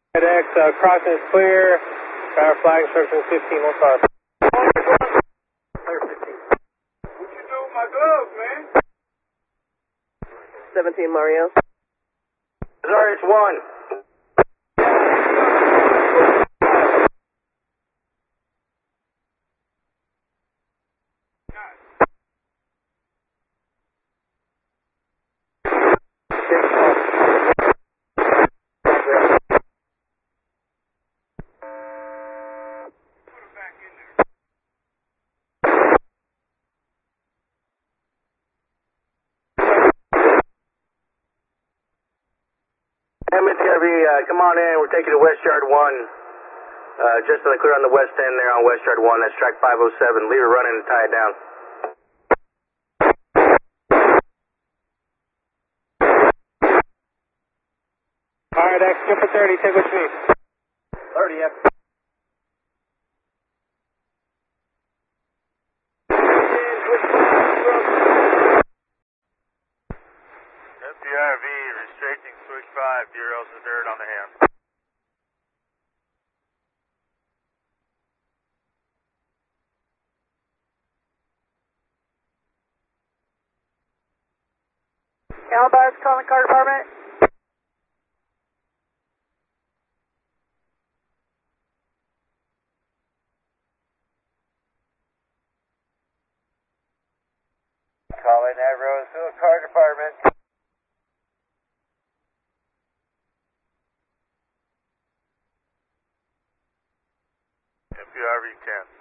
FedEx, crossing is clear. Power flag instructions 15, one car. Clear 15. What you do with my gloves, man? 17 Mario. Sorry, it's 1. MHRV, come on in. We're taking to West Yard 1. Just on the clear on the west end there on West Yard 1. That's track 507. Leave it running and tie it down. Alright, X, skip for 30. Take what you need. 30, yep. FDRV restricting switch 5, deer else is dirt on the hand. Alabama calling car department. Calling that Roseville Car Department. FDRV 10.